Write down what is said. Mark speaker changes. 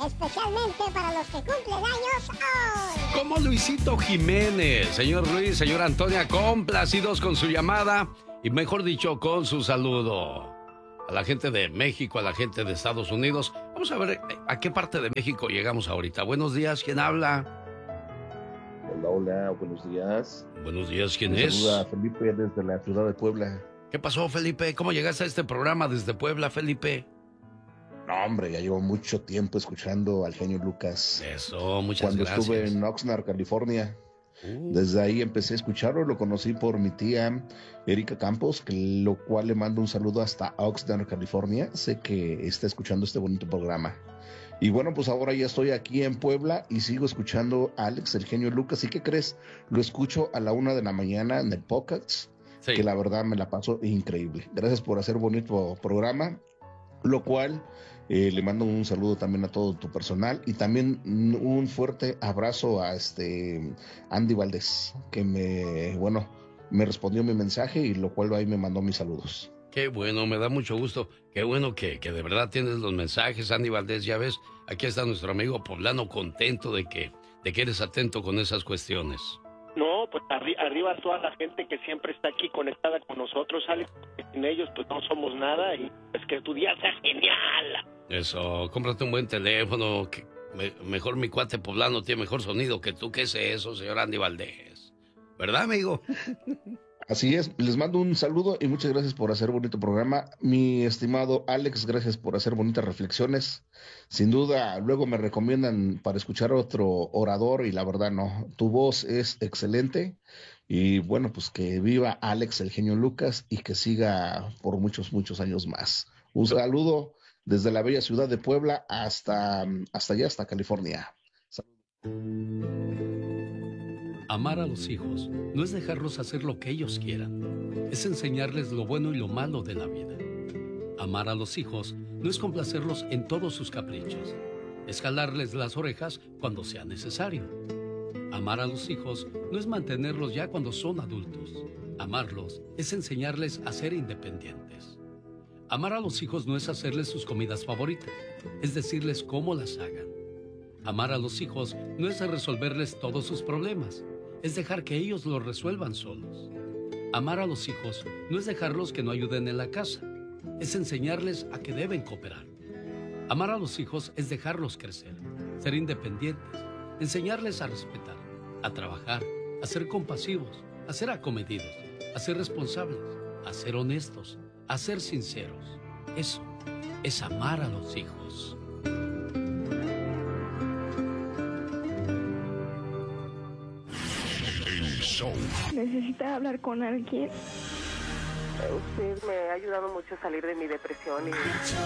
Speaker 1: especialmente para los que cumplen años hoy.
Speaker 2: Como Luisito Jiménez. Señor Luis, señora Antonia, complacidos con su llamada y mejor dicho, con su saludo. A la gente de México, a la gente de Estados Unidos. Vamos a ver a qué parte de México llegamos ahorita. Buenos días, ¿quién habla?
Speaker 3: Hola, hola, buenos días.
Speaker 2: Buenos días, ¿quién
Speaker 3: Me
Speaker 2: es?
Speaker 3: saluda Felipe desde la ciudad de Puebla.
Speaker 2: ¿Qué pasó, Felipe? ¿Cómo llegaste a este programa desde Puebla, Felipe?
Speaker 3: No, hombre, ya llevo mucho tiempo escuchando al genio Lucas.
Speaker 2: Eso, muchas
Speaker 3: Cuando
Speaker 2: gracias.
Speaker 3: estuve en Oxnard, California. Desde ahí empecé a escucharlo, lo conocí por mi tía Erika Campos, lo cual le mando un saludo hasta Oxnard, California. Sé que está escuchando este bonito programa. Y bueno, pues ahora ya estoy aquí en Puebla y sigo escuchando a Alex, el genio Lucas. ¿Y qué crees? Lo escucho a la 1 de la mañana en el podcast,
Speaker 2: Sí.
Speaker 3: que la verdad me la paso increíble. Gracias por hacer bonito programa, lo cual le mando un saludo también a todo tu personal y también un fuerte abrazo a Andy Valdés, que me respondió mi mensaje y lo cual ahí me mandó mis saludos.
Speaker 2: Qué bueno, me da mucho gusto. Qué bueno que de verdad tienes los mensajes, Andy Valdés. Ya ves, aquí está nuestro amigo poblano contento de que eres atento con esas cuestiones.
Speaker 4: No, pues arriba toda la gente que siempre está aquí conectada con nosotros, Alex, porque sin ellos pues no somos nada y es que tu día sea genial.
Speaker 2: Eso, cómprate un buen teléfono. Mejor mi cuate poblano tiene mejor sonido que tú. ¿Qué es eso, señor Andy Valdés? ¿Verdad, amigo?
Speaker 3: Así es, les mando un saludo y muchas gracias por hacer bonito programa. Mi estimado Alex, gracias por hacer bonitas reflexiones. Sin duda, luego me recomiendan para escuchar otro orador y la verdad no, tu voz es excelente. Y bueno, pues que viva Alex, el genio Lucas, y que siga por muchos, muchos años más. Un saludo desde la bella ciudad de Puebla hasta allá, hasta California.
Speaker 5: Amar a los hijos no es dejarlos hacer lo que ellos quieran, es enseñarles lo bueno y lo malo de la vida. Amar a los hijos no es complacerlos en todos sus caprichos, es jalarles las orejas cuando sea necesario. Amar a los hijos no es mantenerlos ya cuando son adultos. Amarlos es enseñarles a ser independientes. Amar a los hijos no es hacerles sus comidas favoritas, es decirles cómo las hagan. Amar a los hijos no es resolverles todos sus problemas, es dejar que ellos lo resuelvan solos. Amar a los hijos no es dejarlos que no ayuden en la casa, es enseñarles a que deben cooperar. Amar a los hijos es dejarlos crecer, ser independientes, enseñarles a respetar, a trabajar, a ser compasivos, a ser acomedidos, a ser responsables, a ser honestos, a ser sinceros. Eso es amar a los hijos.
Speaker 6: ¿Necesita hablar con alguien?
Speaker 7: Usted me ha ayudado mucho a salir de mi depresión y